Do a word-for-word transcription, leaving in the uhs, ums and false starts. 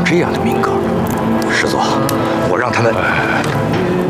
这样的命格。师祖，我让他们。